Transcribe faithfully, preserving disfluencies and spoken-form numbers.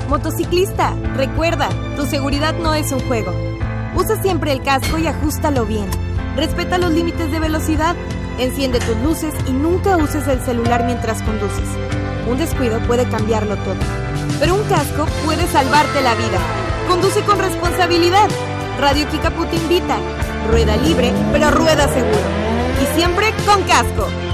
Motociclista, recuerda, tu seguridad no es un juego. Usa siempre el casco y ajústalo bien. Respeta los límites de velocidad. Enciende tus luces y nunca uses el celular mientras conduces. Un descuido puede cambiarlo todo. Pero un casco puede salvarte la vida. Conduce con responsabilidad. Radio Kickapoo te invita. Rueda libre, pero rueda seguro. Y siempre con casco.